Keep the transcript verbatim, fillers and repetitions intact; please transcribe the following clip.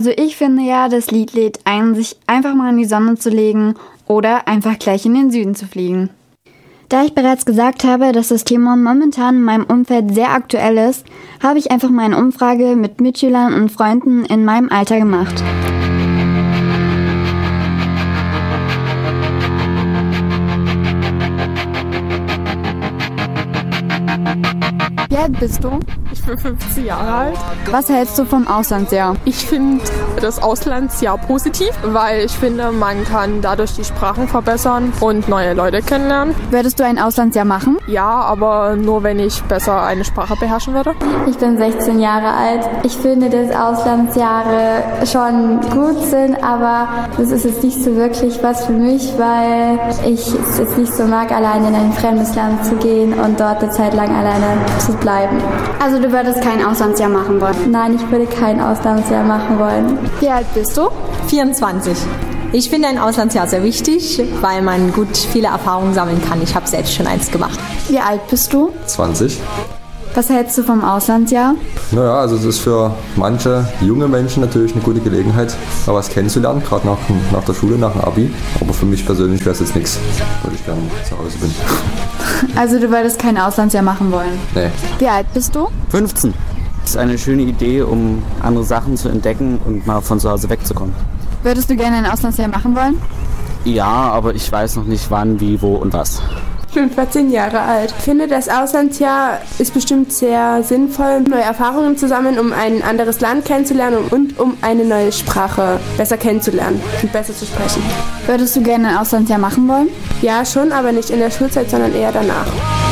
Also ich finde ja, das Lied lädt ein, sich einfach mal in die Sonne zu legen oder einfach gleich in den Süden zu fliegen. Da ich bereits gesagt habe, dass das Thema momentan in meinem Umfeld sehr aktuell ist, habe ich einfach mal eine Umfrage mit Mitschülern und Freunden in meinem Alter gemacht. Wie alt bist du? Ich bin fünfzehn Jahre alt. Was hältst du vom Auslandsjahr? Ich finde das Auslandsjahr positiv, weil ich finde, man kann dadurch die Sprachen verbessern und neue Leute kennenlernen. Würdest du ein Auslandsjahr machen? Ja, aber nur wenn ich besser eine Sprache beherrschen würde. Ich bin sechzehn Jahre alt. Ich finde, dass Auslandsjahre schon gut sind, aber das ist jetzt nicht so wirklich was für mich, weil ich es jetzt nicht so mag, alleine in ein fremdes Land zu gehen und dort eine Zeit lang alleine zu bleiben. Also du würdest kein Auslandsjahr machen wollen? Nein, ich würde kein Auslandsjahr machen wollen. Wie alt bist du? vierundzwanzig. Ich finde ein Auslandsjahr sehr wichtig, weil man gut viele Erfahrungen sammeln kann. Ich habe selbst schon eins gemacht. Wie alt bist du? zwanzig. Was hältst du vom Auslandsjahr? Naja, also es ist für manche junge Menschen natürlich eine gute Gelegenheit, mal was kennenzulernen, gerade nach, nach der Schule, nach dem Abi. Aber für mich persönlich wäre es jetzt nichts, weil ich gerne zu Hause bin. Also du würdest kein Auslandsjahr machen wollen? Nee. Wie alt bist du? fünfzehn. Das ist eine schöne Idee, um andere Sachen zu entdecken und mal von zu Hause wegzukommen. Würdest du gerne ein Auslandsjahr machen wollen? Ja, aber ich weiß noch nicht wann, wie, wo und was. Ich bin vierzehn Jahre alt. Ich finde, das Auslandsjahr ist bestimmt sehr sinnvoll, neue Erfahrungen zu sammeln, um ein anderes Land kennenzulernen und um eine neue Sprache besser kennenzulernen und besser zu sprechen. Würdest du gerne ein Auslandsjahr machen wollen? Ja, schon, aber nicht in der Schulzeit, sondern eher danach.